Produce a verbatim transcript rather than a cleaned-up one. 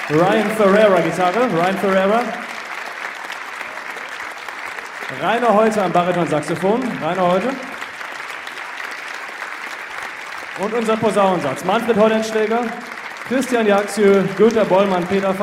Ryan Ferreira, Gitarre, Ryan Ferreira. Rainer Heute am Bariton-Saxophon, Rainer Heute. Und unser Posaunensatz, Manfred Hollenschläger, Christian Jaxiö, Günter Bollmann, Peter